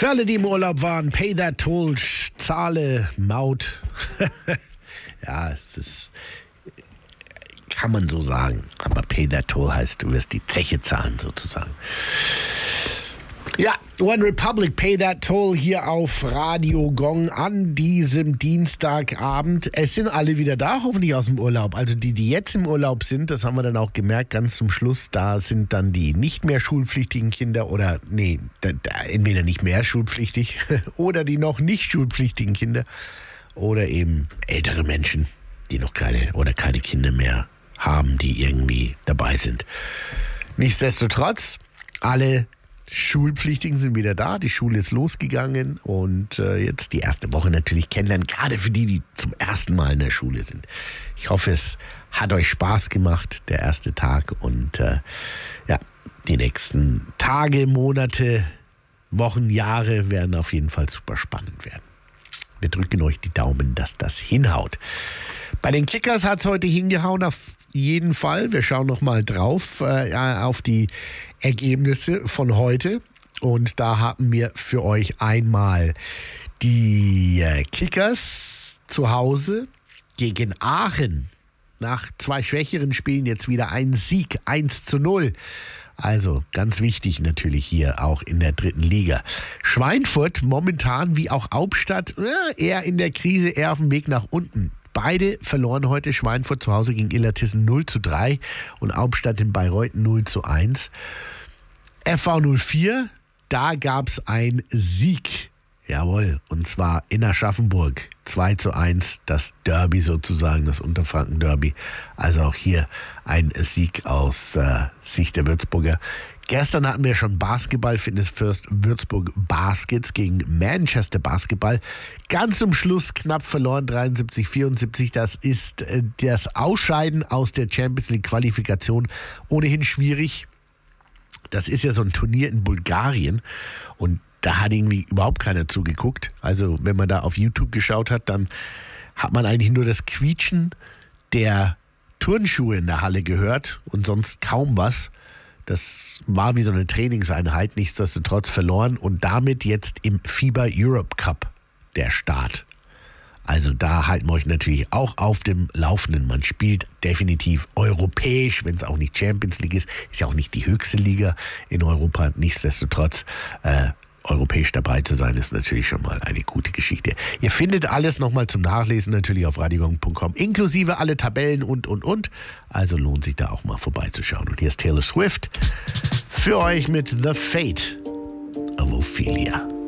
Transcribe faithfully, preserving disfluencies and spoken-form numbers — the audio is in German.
Für alle, die im Urlaub waren, pay that toll, zahle Maut. Ja, es ist, kann man so sagen. Aber pay that toll heißt, du wirst die Zeche zahlen sozusagen. Ja, One Republic, Pay That Toll hier auf Radio Gong an diesem Dienstagabend. Es sind alle wieder da, hoffentlich aus dem Urlaub. Also die, die jetzt im Urlaub sind, das haben wir dann auch gemerkt, ganz zum Schluss, da sind dann die nicht mehr schulpflichtigen Kinder oder, nee, da, da, entweder nicht mehr schulpflichtig oder die noch nicht schulpflichtigen Kinder oder eben ältere Menschen, die noch keine oder keine Kinder mehr haben, die irgendwie dabei sind. Nichtsdestotrotz, alle Schulpflichtigen sind wieder da, die Schule ist losgegangen und äh, jetzt die erste Woche natürlich kennenlernen, gerade für die, die zum ersten Mal in der Schule sind. Ich hoffe, es hat euch Spaß gemacht, der erste Tag und äh, ja, die nächsten Tage, Monate, Wochen, Jahre werden auf jeden Fall super spannend werden. Wir drücken euch die Daumen, dass das hinhaut. Bei den Kickers hat es heute hingehauen, auf jeden Fall. Wir schauen nochmal drauf äh, auf die Ergebnisse von heute. Und da haben wir für euch einmal die äh, Kickers zu Hause gegen Aachen. Nach zwei schwächeren Spielen jetzt wieder ein Sieg, eins zu null. Also ganz wichtig natürlich hier auch in der dritten Liga. Schweinfurt momentan wie auch Hauptstadt äh, eher in der Krise, eher auf dem Weg nach unten. Beide verloren heute. Schweinfurt zu Hause gegen Illertissen null zu drei und Hauptstadt in Bayreuth null zu eins. F V null vier, da gab es einen Sieg. Jawohl, und zwar in Aschaffenburg zwei zu eins, das Derby sozusagen, das Unterfranken-Derby. Also auch hier ein Sieg aus äh, Sicht der Würzburger. Gestern hatten wir schon Basketball, Fitness First Würzburg Baskets gegen Manchester Basketball. Ganz zum Schluss knapp verloren, dreiundsiebzig vierundsiebzig. Das ist äh, das Ausscheiden aus der Champions League Qualifikation ohnehin schwierig. Das ist ja so ein Turnier in Bulgarien und da hat irgendwie überhaupt keiner zugeguckt. Also wenn man da auf YouTube geschaut hat, dann hat man eigentlich nur das Quietschen der Turnschuhe in der Halle gehört und sonst kaum was. Das war wie so eine Trainingseinheit, nichtsdestotrotz verloren und damit jetzt im FIBA Europe Cup der Start. Also da halten wir euch natürlich auch auf dem Laufenden. Man spielt definitiv europäisch, wenn es auch nicht Champions League ist. Ist ja auch nicht die höchste Liga in Europa. Nichtsdestotrotz äh, europäisch dabei zu sein, ist natürlich schon mal eine gute Geschichte. Ihr findet alles nochmal zum Nachlesen natürlich auf radiogong punkt com, inklusive alle Tabellen und, und, und. Also lohnt sich da auch mal vorbeizuschauen. Und hier ist Taylor Swift für euch mit The Fate of Ophelia.